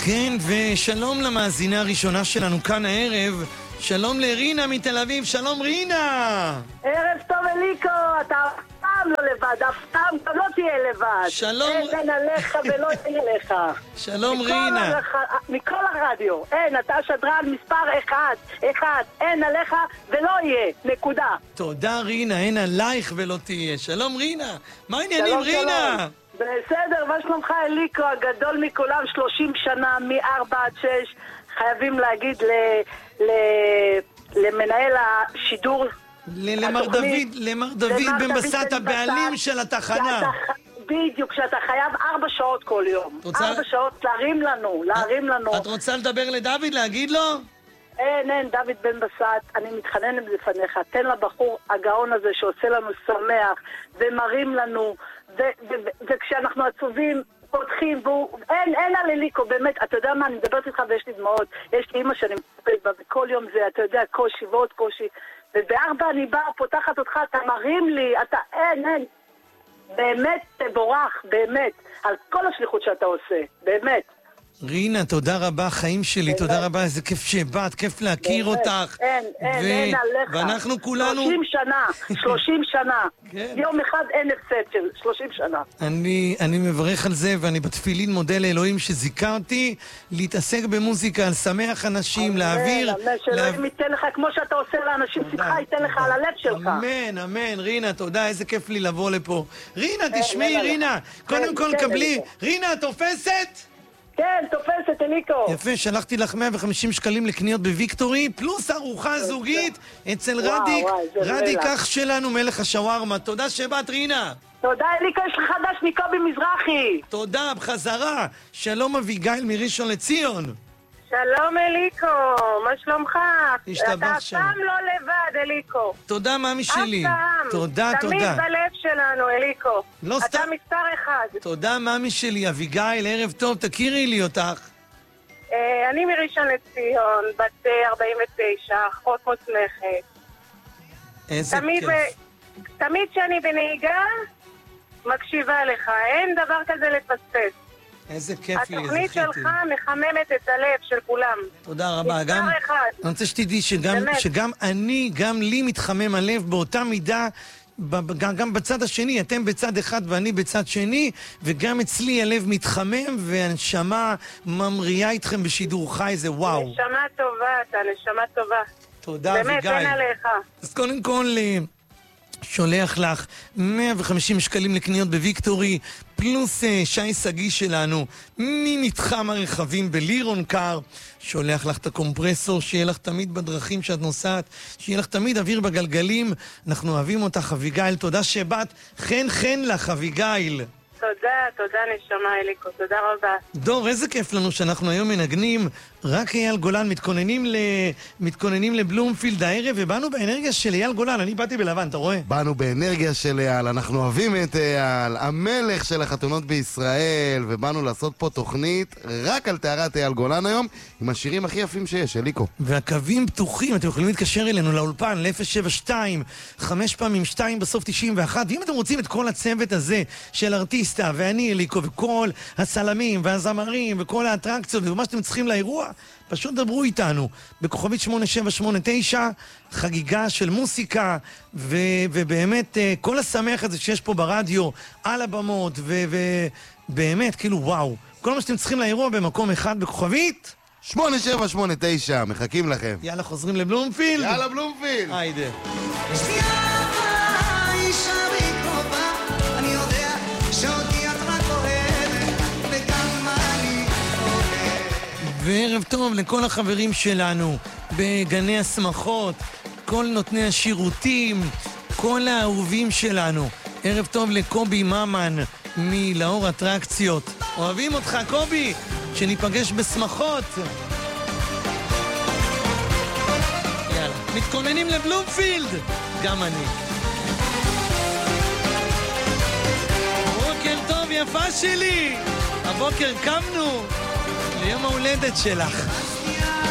כן, ושלום למאזינה הראשונה שלנו כאן הערב. שלום לרינה מתל אביב, שלום רינה! ערב טוב אליקו, אתה אף פעם לא לבד, אף פעם אתה לא תהיה לבד. שלום... אין עליך ולא תהיה לך. שלום רינה. מכל הרדיו, אין, אתה שדרן מספר אחד, אין עליך ולא יהיה, נקודה. תודה רינה, אין עלייך ולא תהיה. שלום רינה, מה העניינים רינה? בסדר, מה שלומך אליקו, הגדול מכולם, 30 שנה, מ-4 עד 6, חייבים להגיד למנהל השידור למר דוד בן בסט, הבעלים של התחנה. בדיוק, שאתה חייב 4 שעות כל יום. 4 שעות להרים לנו. את רוצה לדבר לדוד, להגיד לו? אין, דוד בן בסט, אני מתחננת בפניך, תן לבחור הגאון הזה שעושה לנו שמח ומרים לנו, וכשאנחנו עצובים פותחים, אין על אליקו, באמת, אתה יודע מה, אני מדברת איתך ויש לי דמעות, יש לי אמא שאני מטפלת בה, וכל יום זה, אתה יודע, קושי ועוד קושי, וב4 אני באה, פותחת אותך, אתה מרים לי, אתה, אין, באמת תבורך, באמת, על כל השליחות שאתה עושה, באמת. רינה, תודה רבה, חיים שלי, תודה רבה, איזה כיף שבאת, כיף להכיר אותך. אין עליך. ואנחנו כולנו... 30 שנה. יום אחד אין הפסד של 30 שנה. אני מברך על זה, ואני בתפילין מודה לאלוהים שזיכרתי להתעסק במוזיקה, לשמח אנשים, להעביר... שאלוהים ייתן לך, כמו שאתה עושה לאנשים, שמחה ייתן לך על הלב שלך. אמן, רינה, תודה, איזה כיף לי לבוא לפה. רינה, תשמעי, רינה, קודם כל קבלי. רינה, תופסת? כן, תופסת, אליקו. יפה, שלחתי לך 150 שקלים לקניות בוויקטורי, פלוס ארוחה זוגית אצל רדיק אח שלנו, מלך השווארמה. תודה שבאת, רינה. תודה, אליקו, יש לך חדש מקובי מזרחי. תודה, בחזרה. שלום אביגיל מראשון לציון. שלום אליקו, מה שלומך? אתה אף פעם לא לבד, אליקו. תודה, מאמי שלי. אף פעם. תודה. תמיד בלב שלנו, אליקו. לא אתה סתם. מספר 1. תודה, מאמי שלי. אביגיל, ערב טוב, תכירי לי אותך. אני מראשון לציון, בת 49, אחות מוסמכת. איזה כיף. תמיד כשאני בנהיגה, מקשיבה לך. אין דבר כזה לפספס. איזה כיף לי, התוכנית שלך מחממת את הלב של כולם. תודה רבה. מספר 1. אני רוצה שתדעי שגם לי מתחמם הלב באותה מידה, גם בצד השני, אתם בצד אחד ואני בצד שני, וגם אצלי הלב מתחמם והנשמה ממריאה איתכם בשידור חי, זה וואו. נשמה טובה, אתה נשמה טובה. תודה, אביגיל. באמת, אין עליך. אז קודם כל... שולח לך 150 שקלים לקניות בוויקטורי, פלוס שי סגי שלנו ממתחם הרכבים בלירון קאר, שולח לך את הקומפרסור, שיהיה לך תמיד בדרכים שאת נוסעת, שיהיה לך תמיד אוויר בגלגלים. אנחנו אוהבים אותך, אביגיל, תודה שבאת. חן לך, אביגיל. תודה נשמה אליקו, תודה רבה. דור, איזה כיף לנו שאנחנו היום מנגנים. רק אייל גולן מתכוננים לבלומפילד הערב, ובאנו באנרגיה של אייל גולן. אני באתי בלבן, אתה רואה? באנו באנרגיה של אייל, אנחנו אוהבים את אייל, המלך של החתונות בישראל, ובאנו לעשות פה תוכנית רק על תארת אייל גולן היום, עם השירים הכי יפים שיש, אליקו. והקווים פתוחים, אתם יכולים להתקשר אלינו לאולפן, ל-072, 5 פעמים 2 בסוף 91, ואם אתם רוצים את כל הצוות הזה של ארטיסטה, ואני אליקו, וכל הסלמים והזמרים, וכל האטרקציות, ומה שאתם צריכים לאירוע, פשוט דברו איתנו בכוכבית 8789, חגיגה של מוסיקה ובאמת כל השמח הזה שיש פה ברדיו על הבמות ובאמת כאילו וואו, כל מה שאתם צריכים לאירוע במקום אחד בכוכבית 8789, מחכים לכם. יאללה, חוזרים לבלומפילד. יאללה בלומפילד. היידה. וערב טוב לכל החברים שלנו בגני השמחות, כל נותני השירותים, כל האהובים שלנו. ערב טוב לקובי ממן מלאור אטרקציות. אוהבים אותך קובי, שניפגש בשמחות. יאללה, מתכוננים לבלומפילד, גם אני. בוקר טוב יפה שלי, הבוקר קמנו ליום ההולדת שלך.